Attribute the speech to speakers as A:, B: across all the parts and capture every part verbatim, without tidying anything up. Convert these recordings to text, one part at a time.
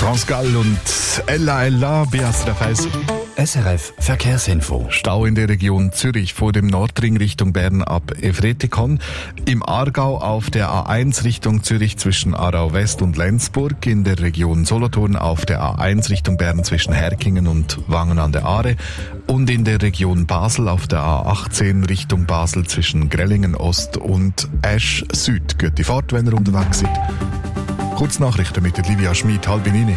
A: France Gall und Ella Ella, Biasra Fels.
B: S R F Verkehrsinfo.
A: Stau in der Region Zürich vor dem Nordring Richtung Bern ab Efretikon. Im Aargau auf der A eins Richtung Zürich zwischen Aarau West und Lenzburg. In der Region Solothurn auf der A eins Richtung Bern zwischen Herkingen und Wangen an der Aare. Und in der Region Basel auf der A achtzehn Richtung Basel zwischen Grellingen Ost und Esch Süd. Geht die Fahrt, wenn ihr unterwegs seid. Kurznachrichten mit der Livia Schmid, halb neun.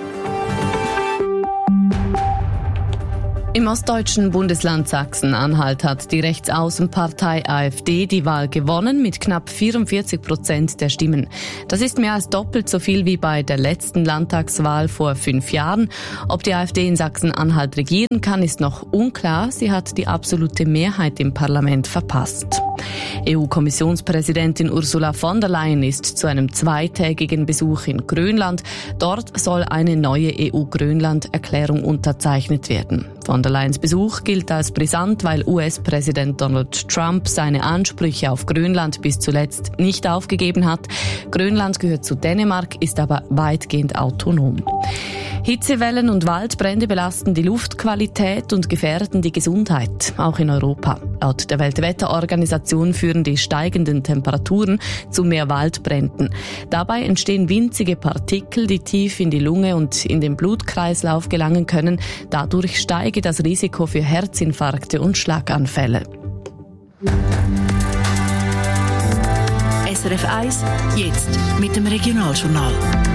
C: Im ostdeutschen Bundesland Sachsen-Anhalt hat die Rechtsaußenpartei AfD die Wahl gewonnen mit knapp vierundvierzig Prozent der Stimmen. Das ist mehr als doppelt so viel wie bei der letzten Landtagswahl vor fünf Jahren. Ob die AfD in Sachsen-Anhalt regieren kann, ist noch unklar. Sie hat die absolute Mehrheit im Parlament verpasst. E U-Kommissionspräsidentin Ursula von der Leyen ist zu einem zweitägigen Besuch in Grönland. Dort soll eine neue E U-Grönland-Erklärung unterzeichnet werden. Von der Leyens Besuch gilt als brisant, weil U S-Präsident Donald Trump seine Ansprüche auf Grönland bis zuletzt nicht aufgegeben hat. Grönland gehört zu Dänemark, ist aber weitgehend autonom. Hitzewellen und Waldbrände belasten die Luftqualität und gefährden die Gesundheit, auch in Europa. Laut der Weltwetterorganisation führen die steigenden Temperaturen zu mehr Waldbränden. Dabei entstehen winzige Partikel, die tief in die Lunge und in den Blutkreislauf gelangen können. Dadurch steige das Risiko für Herzinfarkte und Schlaganfälle.
D: S R F eins, jetzt mit dem Regionaljournal.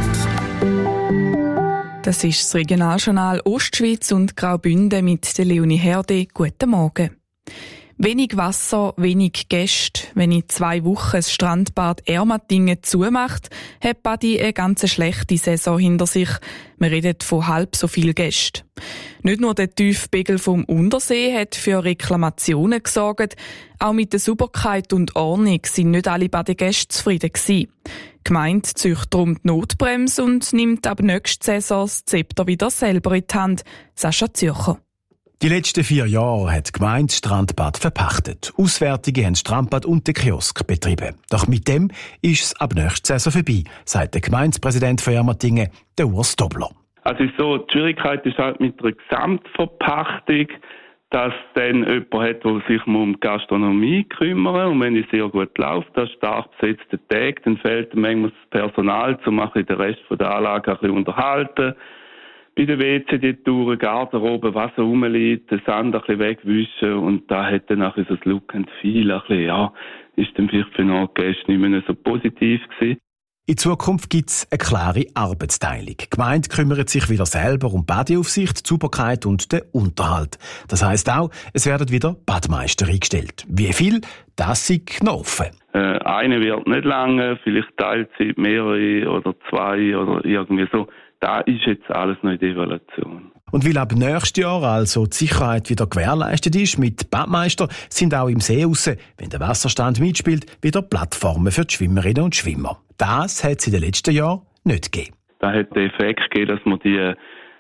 E: Das ist das Regionaljournal Ostschweiz und Graubünden mit der Leonie Herde. Guten Morgen. Wenig Wasser, wenig Gäste. Wenn in zwei Wochen das Strandbad Ermatingen zumacht, hat Badi eine ganz schlechte Saison hinter sich. Wir reden von halb so viel Gästen. Nicht nur der tiefe Pegel vom Untersee hat für Reklamationen gesorgt, auch mit der Sauberkeit und Ordnung sind nicht alle Badegäste zufrieden gewesen. Die Gemeinde zieht darum die Notbremse und nimmt ab nächster Saison das Zepter wieder selber in die Hand. Sascha Zürcher.
B: Die letzten vier Jahre hat die Gemeinde das Strandbad verpachtet. Auswärtige haben das Strandbad und den Kiosk betrieben. Doch mit dem ist es ab nächster Saison vorbei, sagt der Gemeindepräsident von Ermatingen, der Urs Dobler.
F: Also so, die Schwierigkeit ist halt mit der Gesamtverpachtung, dass dann jemand hat, der sich um die Gastronomie kümmert. Und wenn die sehr gut läuft, das stark besetzte Tag, dann fehlt manchmal das Personal, um den Rest der Anlage ein bisschen unterhalten. Bei den W C die Touren, Garderobe, was rumliegt, den Sand ein bisschen wegwischen und da hat dann nachher so das Look and Feel ein bisschen, ja, ist dann vielleicht für den Gäste nicht mehr so positiv gewesen.
B: In Zukunft gibt es eine klare Arbeitsteilung. Die Gemeinde kümmert sich wieder selber um Badeaufsicht, die Sauberkeit und den Unterhalt. Das heisst auch, es werden wieder Badmeister eingestellt. Wie viel? Das ist noch offen.
F: Äh, eine wird nicht lange, vielleicht Teilzeit, mehrere oder zwei oder irgendwie so. Da ist jetzt alles noch in der Evaluation.
B: Und weil ab nächstes Jahr also die Sicherheit wieder gewährleistet ist mit Badmeister, sind auch im See raus, wenn der Wasserstand mitspielt, wieder Plattformen für die Schwimmerinnen und Schwimmer. Das hat es in den letzten Jahren nicht gegeben.
F: Da hat den Effekt gegeben, dass man die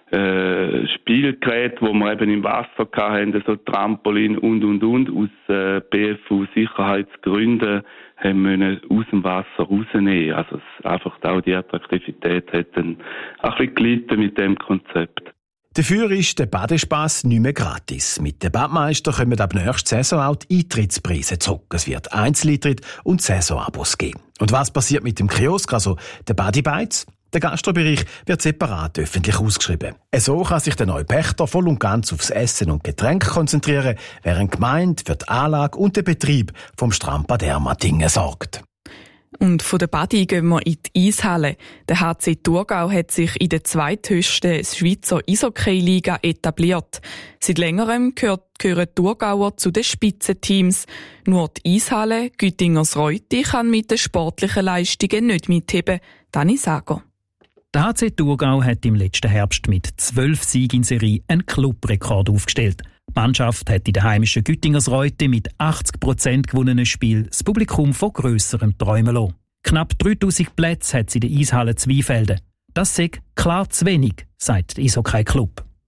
F: äh, Spielgeräte, die wir eben im Wasser hatten, so Trampolin und, und, und, aus äh, B F U-Sicherheitsgründen, haben müssen aus dem Wasser rausnehmen. Also es, einfach auch die Attraktivität hat dann ein bisschen gelitten mit dem Konzept.
B: Dafür ist der Badespass nicht mehr gratis. Mit den Badmeister kommen ab nächster Saison auch die Eintrittspreise zurück. Es wird Einzeleintritt und Saisonabos geben. Und was passiert mit dem Kiosk, also der Badi-Bites? Der Gastrobereich wird separat öffentlich ausgeschrieben. So kann sich der neue Pächter voll und ganz aufs Essen und Getränk konzentrieren, während die Gemeinde für die Anlage und den Betrieb vom Strandbad Ermatingen sorgt.
E: Und von der Badi gehen wir in die Eishalle. Der H C Thurgau hat sich in der zweithöchsten Schweizer Eishockey-Liga etabliert. Seit längerem gehört, gehören Thurgauer zu den Spitzenteams. Nur die Eishalle Güttingers-Reutti kann mit den sportlichen Leistungen nicht mitheben. Dani Sager.
G: Der H C Thurgau hat im letzten Herbst mit zwölf Siegen in Serie einen Clubrekord aufgestellt. Die Mannschaft hat in der heimischen Güttingers-Reutti mit achtzig Prozent gewonnenen Spiel das Publikum von grösserem träumen lassen. Knapp dreitausend Plätze hat es in der Eishalle Zweifelden. Das sei klar zu wenig, sagt der Eishockey-Club.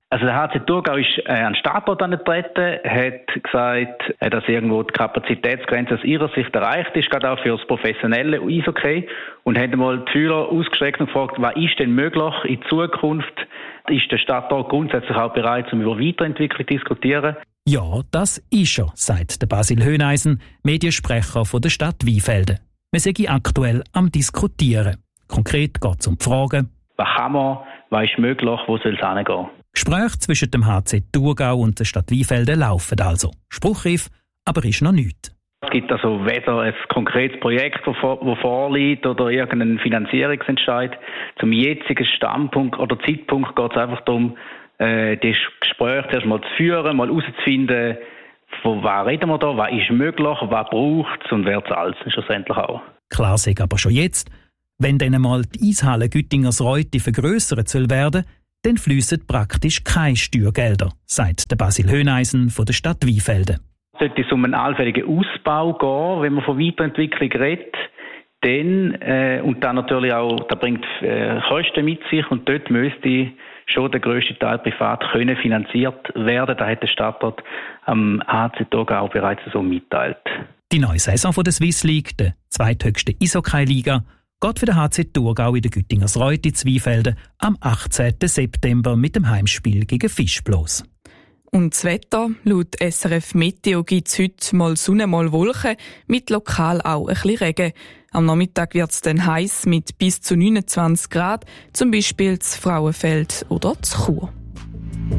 H: Also der H C Thurgau ist äh, an den Startort angetreten, hat gesagt, äh, dass irgendwo die Kapazitätsgrenze aus ihrer Sicht erreicht ist, gerade auch für das professionelle Eishockey, und hat einmal die Fühler ausgestreckt und gefragt, was ist denn möglich in Zukunft? Ist der Stadtrat grundsätzlich auch bereit, um über Weiterentwicklung zu diskutieren?
G: Ja, das ist er, sagt der Basil Höhneisen, Mediensprecher von der Stadt Weinfelden. Wir sind aktuell am Diskutieren. Konkret geht es um die Fragen:
H: Was kann man, was ist möglich, wo soll es hingehen?
G: Gespräche zwischen dem H C Thurgau und der Stadt Weinfelden laufen also. Spruchreif, aber ist noch nichts.
H: Es gibt also weder ein konkretes Projekt, das vor, vorliegt, oder irgendeinen Finanzierungsentscheid. Zum jetzigen Standpunkt oder Zeitpunkt geht es einfach darum, äh, das Gespräch zuerst mal zu führen, mal herauszufinden, von was reden wir da, was ist möglich, was braucht es und wer zahlt es schlussendlich auch.
G: Klar sei aber schon jetzt, wenn dann einmal die Eishalle Güttingersreute vergrössert soll werden, dann fliessen praktisch keine Steuergelder, sagt der Basil Höhneisen von der Stadt Weinfelden.
H: Sollte es um einen allfälligen Ausbau gehen, wenn man von Weiterentwicklung redet, dann, äh, und dann natürlich auch, das bringt äh, Kosten mit sich, und dort müsste schon der grösste Teil privat können finanziert werden. Da hat der Stadtrat am H C Thurgau bereits so mitteilt.
G: Die neue Saison von der Swiss League, der zweithöchste Eishockey-Liga, geht für den H C Thurgau in der Güttingersreute in Weinfelden am achtzehnten September mit dem Heimspiel gegen Fischbloß.
E: Und das Wetter? Laut S R F Meteo gibt es heute mal Sonne, mal Wolken, mit lokal auch ein bisschen Regen. Am Nachmittag wird es dann heiß mit bis zu neunundzwanzig Grad, zum Beispiel zu Frauenfeld oder zu Chur.